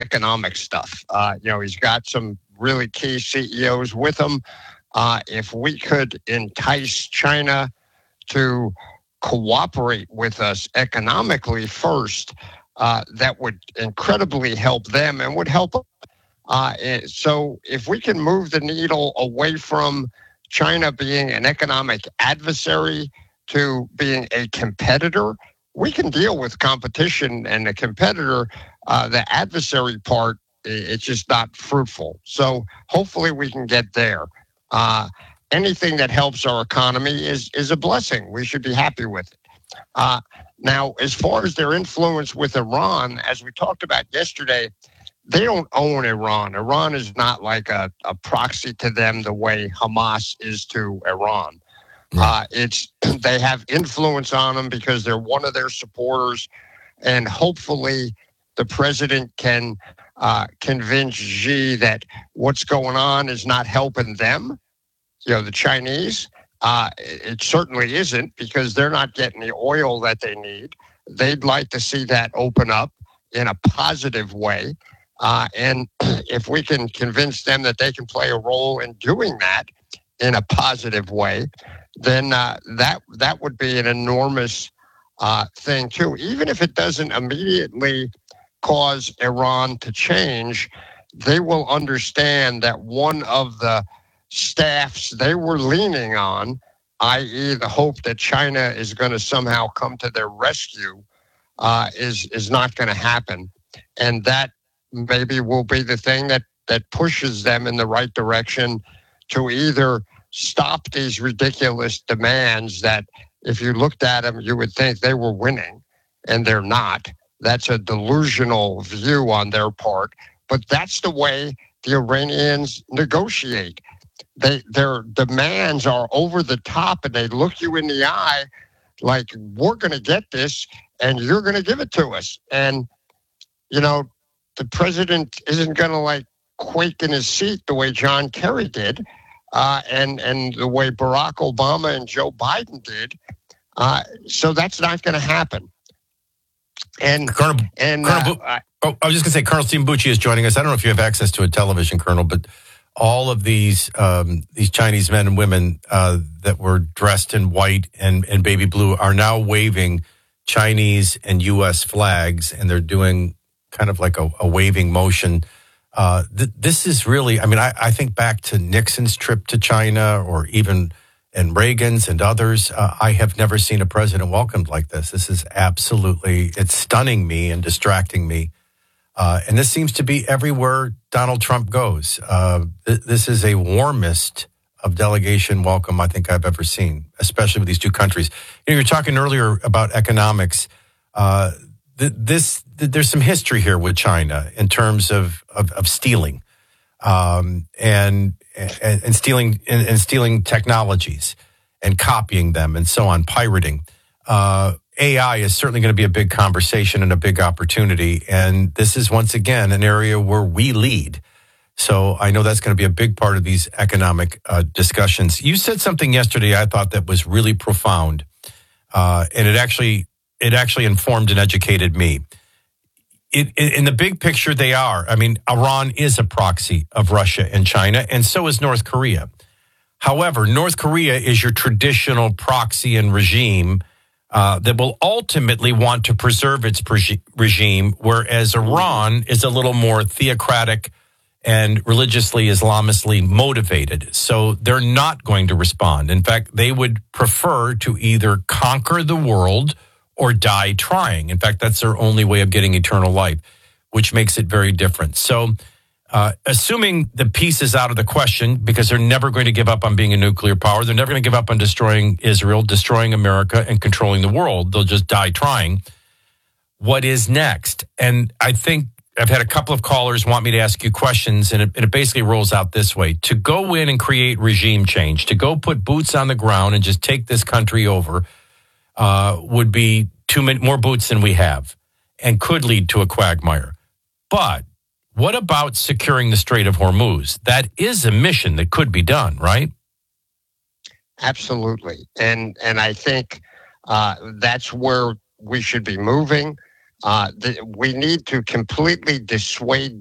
economic stuff. He's got some really key CEOs with him. If we could entice China to cooperate with us economically first, that would incredibly help them and would help us. So if we can move the needle away from China being an economic adversary to being a competitor, we can deal with competition and a competitor. The adversary part, it's just not fruitful. So hopefully we can get there. Anything that helps our economy is a blessing. We should be happy with it. Now, as far as their influence with Iran, as we talked about yesterday, they don't own Iran. Iran is not like a proxy to them the way Hamas is to Iran. They have influence on them because they're one of their supporters, and hopefully the president can convince Xi that what's going on is not helping them, the Chinese. It certainly isn't, because they're not getting the oil that they need. They'd like to see that open up in a positive way. And if we can convince them that they can play a role in doing that in a positive way, then that would be an enormous thing too. Even if it doesn't immediately cause Iran to change, they will understand that one of the staffs they were leaning on, i.e. the hope that China is going to somehow come to their rescue, is not going to happen. And that maybe will be the thing that pushes them in the right direction to either stop these ridiculous demands that, if you looked at them, you would think they were winning, and they're not. That's a delusional view on their part. But that's the way the Iranians negotiate. Their demands are over the top, and they look you in the eye like, we're going to get this, and you're going to give it to us. And, the president isn't going to quake in his seat the way John Kerry did, and the way Barack Obama and Joe Biden did. So that's not going to happen. And I was just going to say, Colonel Stephen Bucci is joining us. I don't know if you have access to a television, Colonel, but all of these Chinese men and women that were dressed in white and baby blue are now waving Chinese and U.S. flags, and they're doing kind of like a waving motion. This is really, I think back to Nixon's trip to China, or even and Reagan's and others. I have never seen a president welcomed like this. This is it's stunning me and distracting me. And this seems to be everywhere Donald Trump goes. This is a warmest of delegation welcome I think I've ever seen, especially with these two countries. You were talking earlier about economics. There's some history here with China in terms of stealing, and stealing technologies and copying them and so on, pirating. AI is certainly going to be a big conversation and a big opportunity. And this is, once again, an area where we lead. So I know that's going to be a big part of these economic discussions. You said something yesterday I thought that was really profound, and it actually informed and educated me. In the big picture, they are. Iran is a proxy of Russia and China, and so is North Korea. However, North Korea is your traditional proxy and regime that will ultimately want to preserve its regime, whereas Iran is a little more theocratic and religiously Islamistly motivated. So they're not going to respond. In fact, they would prefer to either conquer the world or die trying. In fact, that's their only way of getting eternal life, which makes it very different. So assuming the peace is out of the question, because they're never going to give up on being a nuclear power, they're never going to give up on destroying Israel, destroying America, and controlling the world. They'll just die trying. What is next? And I think I've had a couple of callers want me to ask you questions, and it basically rolls out this way. To go in and create regime change, to go put boots on the ground and just take this country over, would be too many more boots than we have, and could lead to a quagmire. But what about securing the Strait of Hormuz? That is a mission that could be done, right? Absolutely. And I think that's where we should be moving. We need to completely dissuade